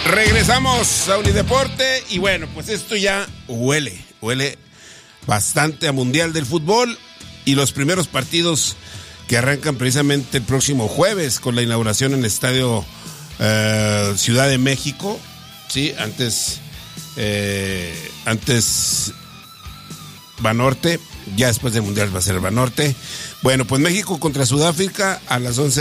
Regresamos a Unideporte y bueno, pues esto ya huele bastante a Mundial del Fútbol y los primeros partidos que arrancan precisamente el próximo jueves con la inauguración en el Estadio Ciudad de México, sí, antes Banorte, ya después del Mundial va a ser Banorte. Bueno, pues México contra Sudáfrica a la 1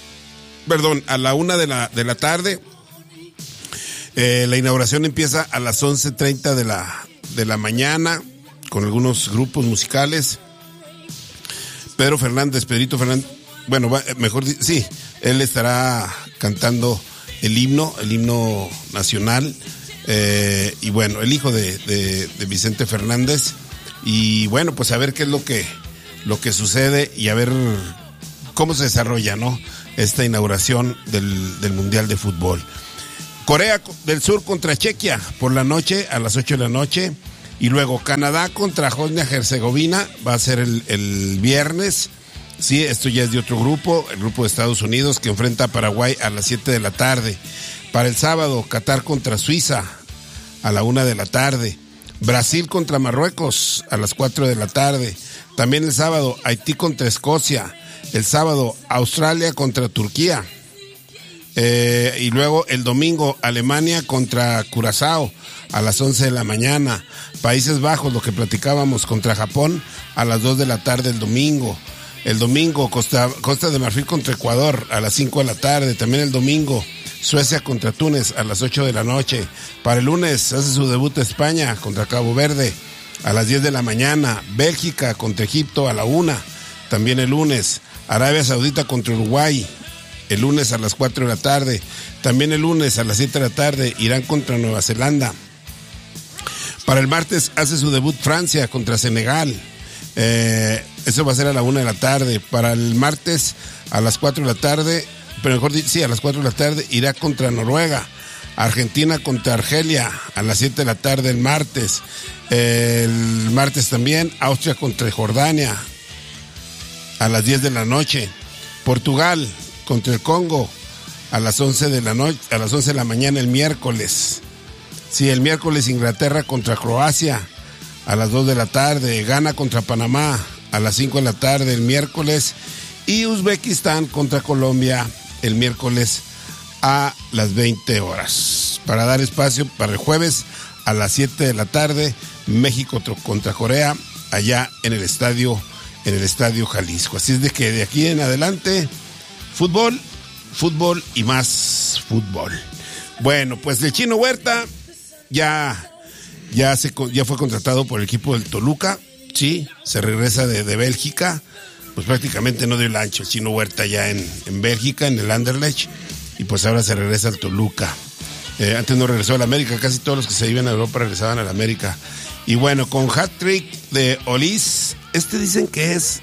de la tarde. La inauguración empieza a las 11:30 de la mañana con algunos grupos musicales. Pedrito Fernández, bueno, él estará cantando el himno nacional, y bueno, el hijo de Vicente Fernández, y bueno, pues a ver qué es lo que sucede y a ver cómo se desarrolla, ¿no?, esta inauguración del Mundial de Fútbol. Corea del Sur contra Chequia por la noche, a las 8 de la noche. Y luego Canadá contra Bosnia-Herzegovina, va a ser el viernes. Sí, esto ya es de otro grupo, el grupo de Estados Unidos, que enfrenta a Paraguay a las 7 de la tarde. Para el sábado, Qatar contra Suiza a la 1 de la tarde. Brasil contra Marruecos a las 4 de la tarde. También el sábado, Haití contra Escocia. El sábado, Australia contra Turquía. Y luego el domingo, Alemania contra Curazao a las 11 de la mañana. Países Bajos, lo que platicábamos, contra Japón a las 2 de la tarde el domingo. El domingo, Costa de Marfil contra Ecuador a las 5 de la tarde. También el domingo, Suecia contra Túnez a las 8 de la noche. Para el lunes hace su debut España contra Cabo Verde a las 10 de la mañana. Bélgica contra Egipto a la 1. También el lunes, Arabia Saudita contra Uruguay el lunes a las 4 de la tarde. También el lunes a las 7 de la tarde, Irán contra Nueva Zelanda. Para el martes hace su debut Francia contra Senegal. Eso va a ser a la 1 de la tarde. Para el martes a las 4 de la tarde, a las 4 de la tarde, Irak contra Noruega. Argentina contra Argelia a las 7 de la tarde el martes. El martes también, Austria contra Jordania a las 10 de la noche. Portugal contra el Congo a las 11 de la noche, a las 11 de la mañana el miércoles. Sí, el miércoles Inglaterra contra Croacia a las 2 de la tarde. Ghana contra Panamá a las 5 de la tarde el miércoles. Y Uzbekistán contra Colombia el miércoles a las 20 horas. Para dar espacio para el jueves a las 7 de la tarde, México contra Corea, allá en el estadio Jalisco. Así es de que de aquí en adelante, fútbol y más fútbol. Bueno, pues el Chino Huerta ya fue contratado por el equipo del Toluca, sí, se regresa de Bélgica, pues prácticamente no dio el ancho el Chino Huerta ya en Bélgica, en el Anderlecht, y pues ahora se regresa al Toluca. Antes no regresó al América, casi todos los que se iban a Europa regresaban al América. Y bueno, con hat-trick de Olís, dicen que es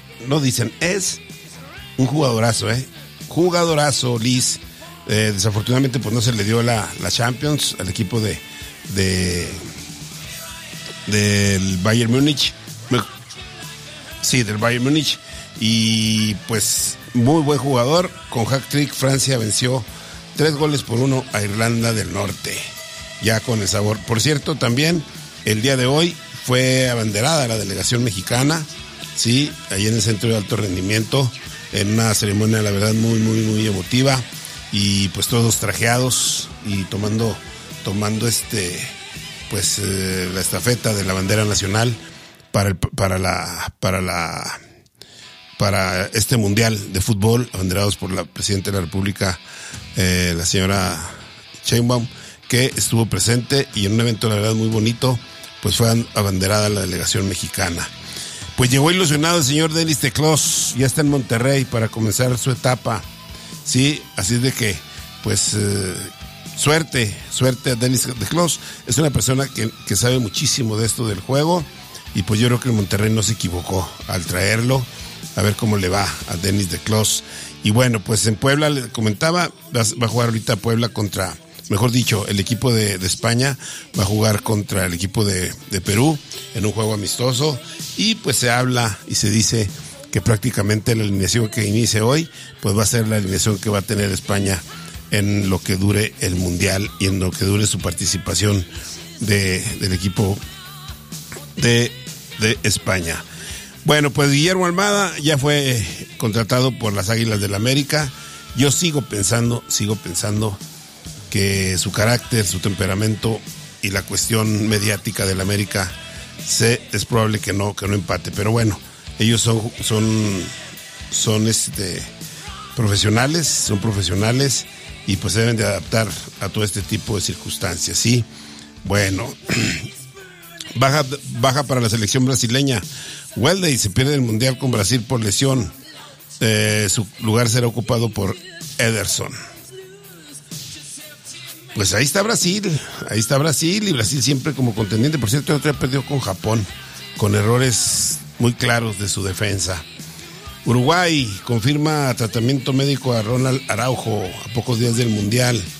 un jugadorazo, jugadorazo Olís. Desafortunadamente pues no se le dio la Champions al equipo del Bayern Múnich. Sí, del Bayern Múnich. Y pues muy buen jugador. Con hat-trick Francia venció 3-1 a Irlanda del Norte, ya con el sabor. Por cierto, también el día de hoy fue abanderada la delegación mexicana, sí, ahí en el Centro de Alto Rendimiento, en una ceremonia, la verdad, muy, muy, muy emotiva, y pues todos trajeados y tomando la estafeta de la bandera nacional para este Mundial de Fútbol, abanderados por la Presidenta de la República, la señora Sheinbaum, que estuvo presente, y en un evento, la verdad, muy bonito, pues fue abanderada la delegación mexicana. Pues llegó ilusionado el señor Denis Teclós, ya está en Monterrey para comenzar su etapa, sí, así es de que, pues, suerte a Denis Teclós. Es una persona que sabe muchísimo de esto del juego, y pues yo creo que el Monterrey no se equivocó al traerlo. A ver cómo le va a Denis Teclós. Y bueno, pues en Puebla, le comentaba, va a jugar ahorita Puebla el equipo de España va a jugar contra el equipo de Perú en un juego amistoso, y pues se habla y se dice que prácticamente la alineación que inicie hoy, pues va a ser la alineación que va a tener España en lo que dure el Mundial y en lo que dure su participación del equipo de España. Bueno, pues Guillermo Almada ya fue contratado por las Águilas del América. Yo sigo pensando que su carácter, su temperamento y la cuestión mediática del América es probable que no empate, pero bueno, ellos son profesionales y pues se deben de adaptar a todo este tipo de circunstancias, ¿sí? Bueno, baja para la selección brasileña. Weldy se pierde el Mundial con Brasil por lesión. Su lugar será ocupado por Ederson. Pues ahí está Brasil, y Brasil siempre como contendiente. Por cierto, el otro día perdió con Japón, con errores muy claros de su defensa. Uruguay confirma tratamiento médico a Ronald Araujo a pocos días del Mundial.